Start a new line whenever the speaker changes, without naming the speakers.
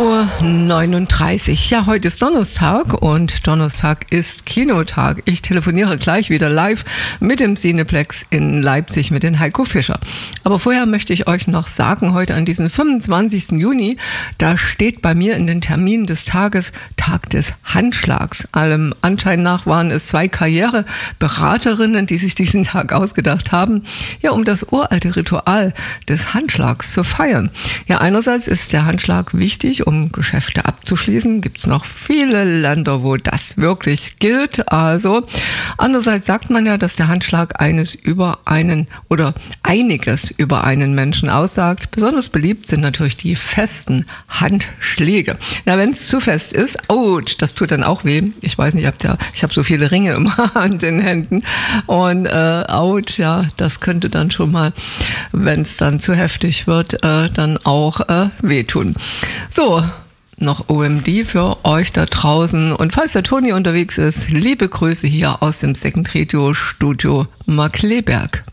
8:39 Uhr. Ja, heute ist Donnerstag und Donnerstag ist Kinotag. Ich telefoniere gleich wieder live mit dem Cineplex in Leipzig mit den Heiko Fischer. Aber vorher möchte ich euch noch sagen, heute an diesem 25. Juni, da steht bei mir in den Terminen des Tages Tag des Handschlags. Allem Anschein nach waren es 2 Karriereberaterinnen, die sich diesen Tag ausgedacht haben, ja, um das uralte Ritual des Handschlags zu feiern. Ja, einerseits ist der Handschlag wichtig, um Geschäfte abzuschließen. Gibt es noch viele Länder, wo das wirklich gilt. Also andererseits sagt man ja, dass der Handschlag einiges über einen Menschen aussagt. Besonders beliebt sind natürlich die festen Handschläge. Ja, wenn es zu fest ist, ouch, das tut dann auch weh. Ich weiß nicht, ich habe so viele Ringe immer an den Händen und ouch, ja, das könnte dann schon mal, wenn es dann zu heftig wird, dann auch wehtun. So, noch OMD für euch da draußen. Und falls der Toni unterwegs ist, liebe Grüße hier aus dem Second Radio Studio Markkleeberg.